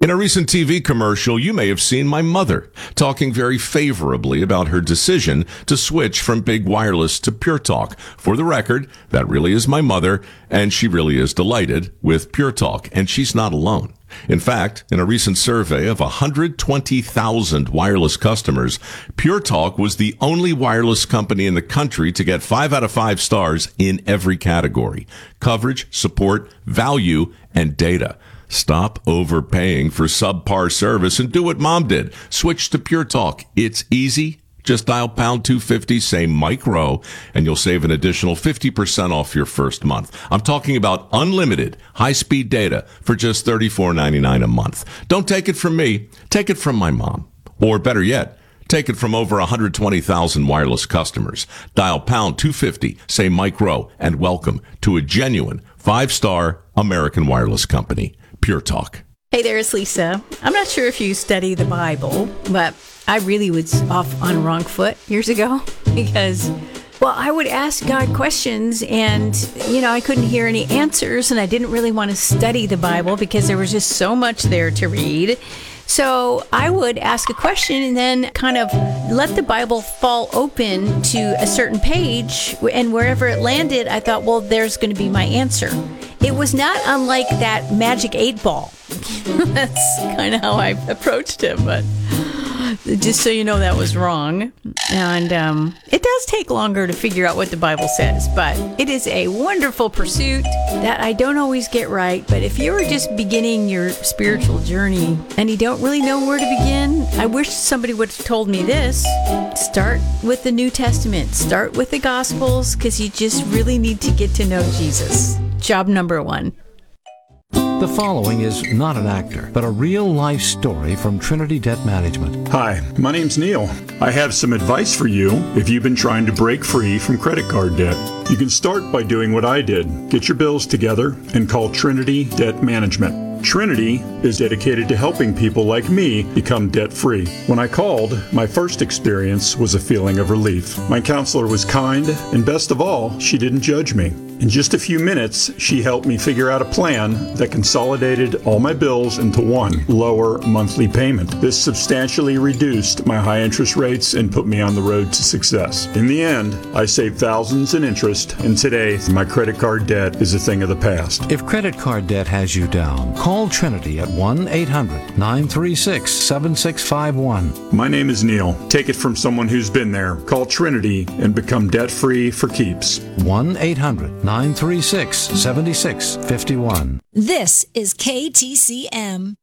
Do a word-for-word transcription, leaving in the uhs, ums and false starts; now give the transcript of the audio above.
In a recent T V commercial, you may have seen my mother talking very favorably about her decision to switch from Big Wireless to Pure Talk. For the record, that really is my mother, and she really is delighted with Pure Talk, and she's not alone. In fact, in a recent survey of one hundred twenty thousand wireless customers, Pure Talk was the only wireless company in the country to get five out of five stars in every category: coverage, support, value, and data. Stop overpaying for subpar service and do what Mom did. Switch to Pure Talk. It's easy. Just dial pound two fifty, say Mike Rowe, and you'll save an additional fifty percent off your first month. I'm talking about unlimited high-speed data for just thirty-four ninety-nine a month. Don't take it from me. Take it from my mom. Or better yet, take it from over one hundred twenty thousand wireless customers. Dial pound two fifty, say Mike Rowe, and welcome to a genuine five-star American wireless company. Pure Talk. Hey there, it's Lisa. I'm not sure if you study the Bible, but I really was off on the wrong foot years ago because, well, I would ask God questions and, you know, I couldn't hear any answers, and I didn't really want to study the Bible because there was just so much there to read. So I would ask a question and then kind of let the Bible fall open to a certain page, and wherever it landed, I thought, well, there's going to be my answer. It was not unlike that magic eight ball. That's kind of how I approached it, but just so you know, that was wrong. And um, it does take longer to figure out what the Bible says, but it is a wonderful pursuit that I don't always get right. But if you're just beginning your spiritual journey and you don't really know where to begin, I wish somebody would have told me this. Start with the New Testament. Start with the Gospels, because you just really need to get to know Jesus. Job number one. The following is not an actor, but a real-life story from Trinity Debt Management. Hi, my name's Neil. I have some advice for you if you've been trying to break free from credit card debt. You can start by doing what I did. Get your bills together and call Trinity Debt Management. Trinity is dedicated to helping people like me become debt-free. When I called, my first experience was a feeling of relief. My counselor was kind, and best of all, she didn't judge me. In just a few minutes, she helped me figure out a plan that consolidated all my bills into one lower monthly payment. This substantially reduced my high interest rates and put me on the road to success. In the end, I saved thousands in interest, and today, my credit card debt is a thing of the past. If credit card debt has you down, call Trinity at one eight hundred nine three six seven six five one. My name is Neil. Take it from someone who's been there. Call Trinity and become debt-free for keeps. one eight hundred nine three six seven six five one. This is K T C M.